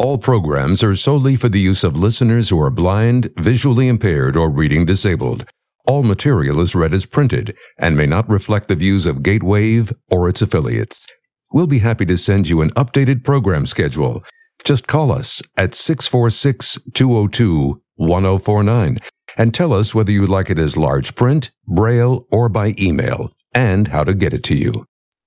All programs are solely for the use of listeners who are blind, visually impaired, or reading disabled. All material is read as printed and may not reflect the views of Gatewave or its affiliates. We'll be happy to send you an updated program schedule. Just call us at 646-202-1049 and tell us whether you'd like it as large print, braille, or by email, and how to get it to you.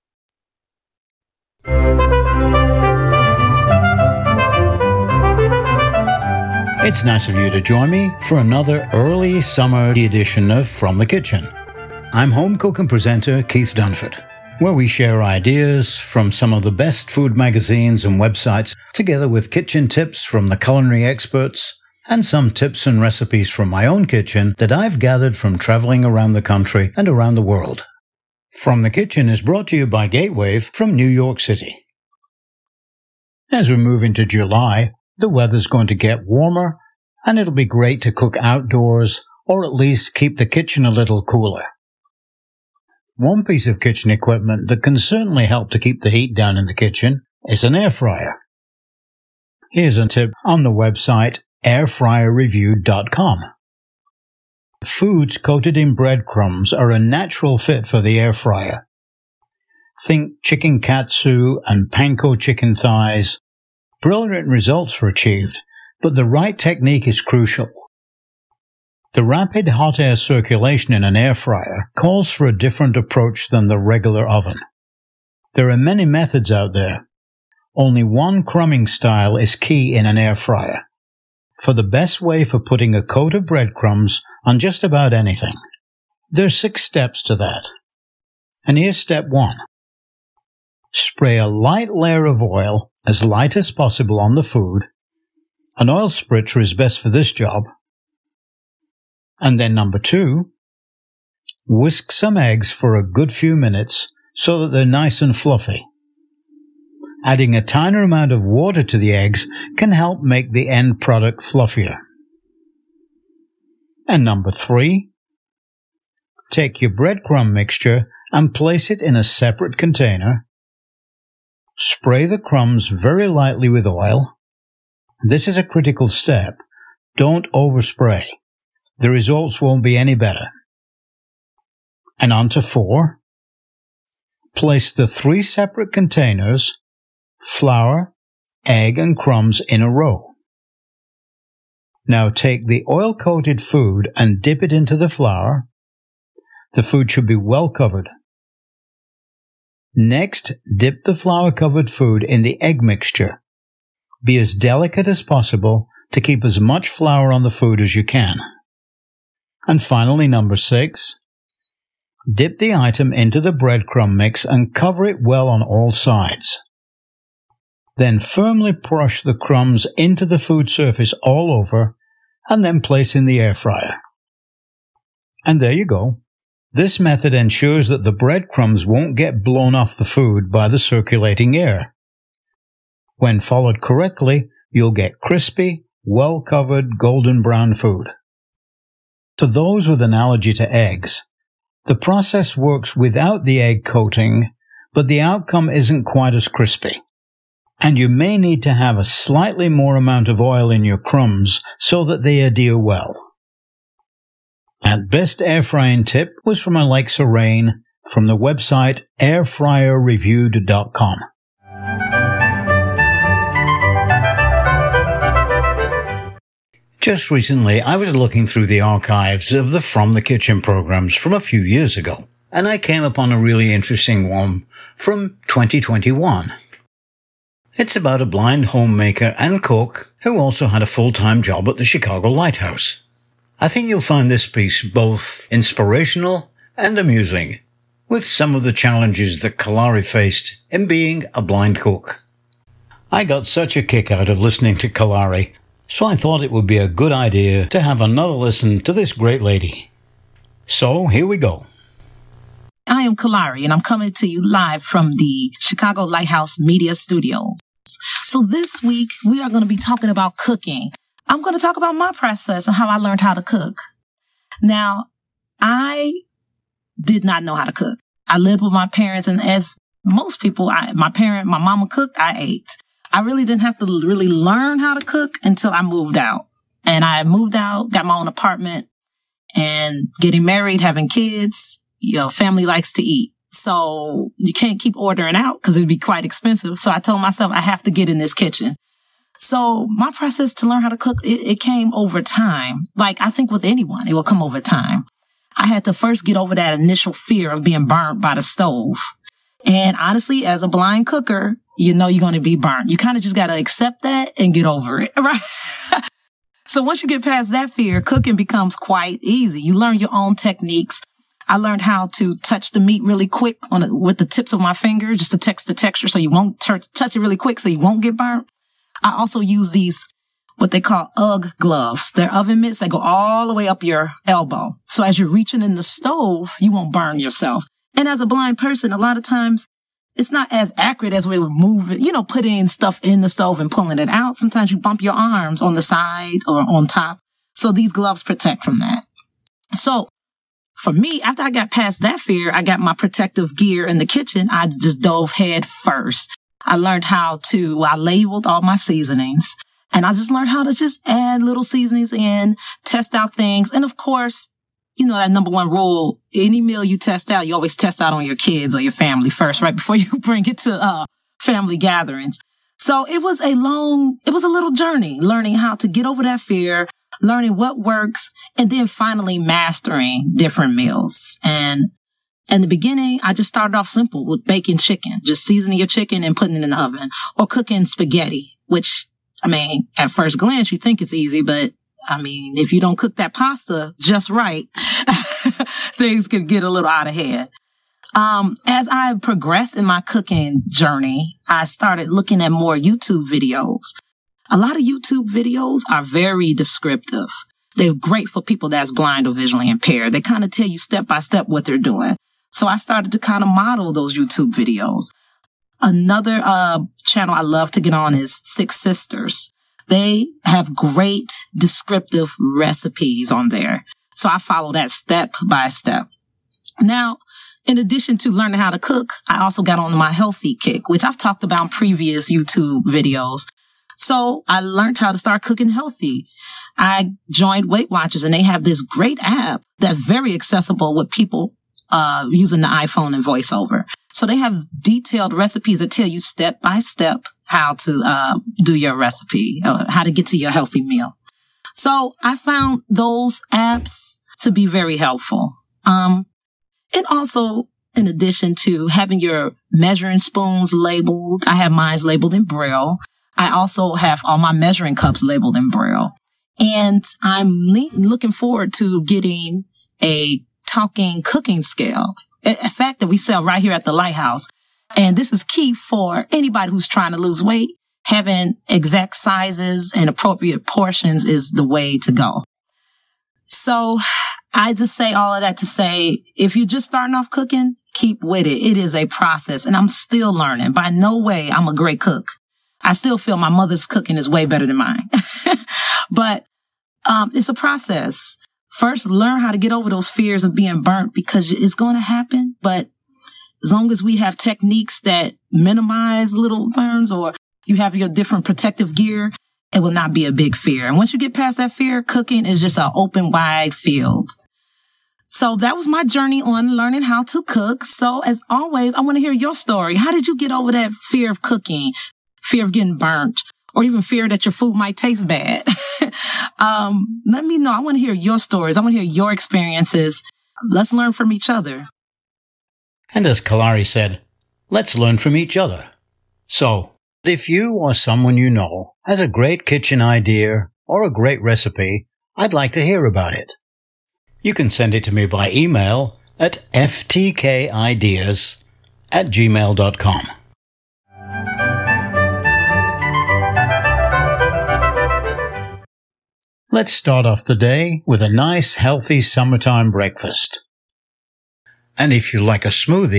It's nice of you to join me for another early summer edition of From the Kitchen. I'm home cook and presenter Keith Dunford, where we share ideas from some of the best food magazines and websites, together with kitchen tips from the culinary experts and some tips and recipes from my own kitchen that I've gathered from traveling around the country and around the world. From the Kitchen is brought to you by Gatewave from New York City. As we move into July, the weather's going to get warmer, and it'll be great to cook outdoors or at least keep the kitchen a little cooler. One piece of kitchen equipment that can certainly help to keep the heat down in the kitchen is an air fryer. Here's a tip on the website airfryerreview.com. Foods coated in breadcrumbs are a natural fit for the air fryer. Think chicken katsu and panko chicken thighs. Brilliant results were achieved, but the right technique is crucial. The rapid hot air circulation in an air fryer calls for a different approach than the regular oven. There are many methods out there. Only one crumbing style is key in an air fryer, for the best way for putting a coat of breadcrumbs on just about anything. There's 6 steps to that. And here's step 1. Spray a light layer of oil, as light as possible, on the food. An oil spritzer is best for this job. And then number 2, whisk some eggs for a good few minutes so that they're nice and fluffy. Adding a tiny amount of water to the eggs can help make the end product fluffier. And number 3, take your breadcrumb mixture and place it in a separate container. Spray the crumbs very lightly with oil. This is a critical step. Don't overspray. The results won't be any better. And on to 4. Place the 3 separate containers, flour, egg, and crumbs in a row. Now take the oil-coated food and dip it into the flour. The food should be well covered. Next, dip the flour-covered food in the egg mixture. Be as delicate as possible to keep as much flour on the food as you can. And finally, number 6, dip the item into the breadcrumb mix and cover it well on all sides. Then firmly brush the crumbs into the food surface all over, and then place in the air fryer. And there you go. This method ensures that the breadcrumbs won't get blown off the food by the circulating air. When followed correctly, you'll get crispy, well-covered, golden brown food. For those with an allergy to eggs, the process works without the egg coating, but the outcome isn't quite as crispy. And you may need to have a slightly more amount of oil in your crumbs so that they adhere well. That best air frying tip was from Alexa Rain from the website airfryerreviewed.com. Just recently, I was looking through the archives of the From the Kitchen programs from a few years ago, and I came upon a really interesting one from 2021. It's about a blind homemaker and cook who also had a full-time job at the Chicago Lighthouse. I think you'll find this piece both inspirational and amusing, with some of the challenges that Kalari faced in being a blind cook. I got such a kick out of listening to Kalari, so I thought it would be a good idea to have another listen to this great lady. So here we go. I am Kalari, and I'm coming to you live from the Chicago Lighthouse Media Studios. So this week, we are going to be talking about cooking. I'm going to talk about my process and how I learned how to cook. Now, I did not know how to cook. I lived with my parents, and as most people, my mama cooked, I ate. I really didn't have to really learn how to cook until I moved out. And I moved out, got my own apartment, and getting married, having kids, family likes to eat. So you can't keep ordering out because it'd be quite expensive. So I told myself I have to get in this kitchen. So my process to learn how to cook, it came over time. Like I think with anyone, it will come over time. I had to first get over that initial fear of being burnt by the stove. And honestly, as a blind cooker, you're going to be burnt. You kind of just got to accept that and get over it, right? So once you get past that fear, cooking becomes quite easy. You learn your own techniques. I learned how to touch the meat really quick with the tips of my fingers, just to touch the texture so you won't touch it really quick so you won't get burnt. I also use these, what they call UGG gloves. They're oven mitts. They go all the way up your elbow. So as you're reaching in the stove, you won't burn yourself. And as a blind person, a lot of times it's not as accurate as we were moving, putting stuff in the stove and pulling it out. Sometimes you bump your arms on the side or on top. So these gloves protect from that. So for me, after I got past that fear, I got my protective gear in the kitchen. I just dove head first. I learned I labeled all my seasonings, and I just learned how to just add little seasonings in, test out things. And of course, that number one rule, any meal you test out, you always test out on your kids or your family first, right? Before you bring it to family gatherings. So it was a little journey, learning how to get over that fear, learning what works, and then finally mastering different meals. And in the beginning, I just started off simple with baking chicken, just seasoning your chicken and putting it in the oven, or cooking spaghetti, which, at first glance, you think it's easy, but if you don't cook that pasta just right, things can get a little out of hand. As I progressed in my cooking journey, I started looking at more YouTube videos. A lot of YouTube videos are very descriptive. They're great for people that's blind or visually impaired. They kind of tell you step by step what they're doing. So I started to kind of model those YouTube videos. Another channel I love to get on is Six Sisters. They have great descriptive recipes on there. So I follow that step by step. Now, in addition to learning how to cook, I also got on my healthy kick, which I've talked about in previous YouTube videos. So I learned how to start cooking healthy. I joined Weight Watchers, and they have this great app that's very accessible with people using the iPhone and VoiceOver. So they have detailed recipes that tell you step by step how to do your recipe, how to get to your healthy meal. So I found those apps to be very helpful. And also, in addition to having your measuring spoons labeled, I have mine labeled in Braille. I also have all my measuring cups labeled in Braille. And I'm looking forward to getting a talking cooking scale, a fact that we sell right here at the Lighthouse. And this is key for anybody who's trying to lose weight. Having exact sizes and appropriate portions is the way to go. So I just say all of that to say, if you're just starting off cooking, keep with it. It is a process, and I'm still learning. By no way I'm a great cook. I still feel my mother's cooking is way better than mine. But it's a process. First, learn how to get over those fears of being burnt, because it's going to happen. But as long as we have techniques that minimize little burns, or you have your different protective gear, it will not be a big fear. And once you get past that fear, cooking is just an open, wide field. So that was my journey on learning how to cook. So as always, I want to hear your story. How did you get over that fear of cooking, fear of getting burnt, or even fear that your food might taste bad? Let me know. I want to hear your stories. I want to hear your experiences. Let's learn from each other. And as Kalari said, let's learn from each other. So, if you or someone you know has a great kitchen idea or a great recipe, I'd like to hear about it. You can send it to me by email at ftkideas@gmail.com. Let's start off the day with a nice, healthy summertime breakfast. And if you like a smoothie,